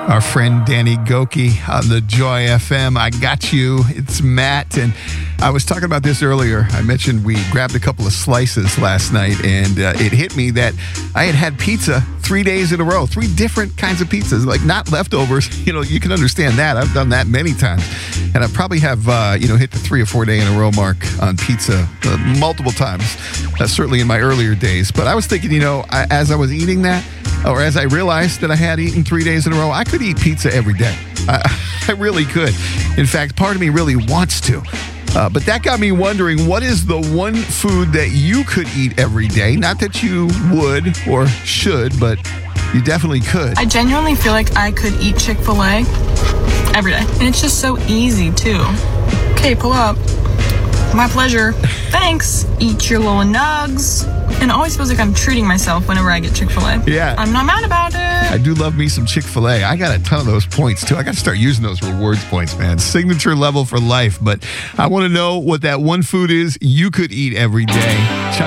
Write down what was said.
Our friend Danny Goki on the Joy FM. I got you. It's Matt. And I was talking about this earlier. I mentioned we grabbed a couple of slices last night, and it hit me that I had pizza 3 days in a row, 3 different kinds of pizzas, like not leftovers. You know, you can understand that. I've done that many times. And I probably have, hit the 3 or 4 day in a row mark on pizza multiple times, certainly in my earlier days. But I was thinking, as I was eating that, or as I realized that I had eaten 3 days in a row, I could eat pizza every day. I really could. In fact, part of me really wants to. But that got me wondering, what is the one food that you could eat every day? Not that you would or should, but you definitely could. I genuinely feel like I could eat Chick-fil-A every day. And it's just so easy, too. Okay, pull up. My pleasure. Thanks. Eat your little nugs. And it always feels like I'm treating myself whenever I get Chick-fil-A. Yeah. I'm not mad about it. I do love me some Chick-fil-A. I got a ton of those points, too. I got to start using those rewards points, man. Signature level for life. But I want to know what that one food is you could eat every day.